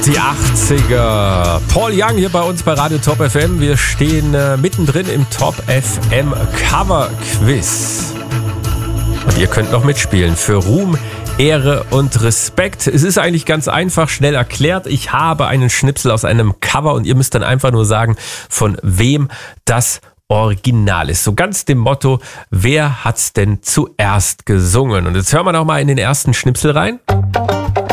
Die 80er. Paul Young hier bei uns bei Radio Top FM. Wir stehen mittendrin im Top FM Cover Quiz. Und ihr könnt noch mitspielen für Ruhm, Ehre und Respekt. Es ist eigentlich ganz einfach, schnell erklärt. Ich habe einen Schnipsel aus einem Cover und ihr müsst dann einfach nur sagen, von wem das Original ist. So ganz dem Motto, wer hat's denn zuerst gesungen? Und jetzt hören wir noch mal in den ersten Schnipsel rein.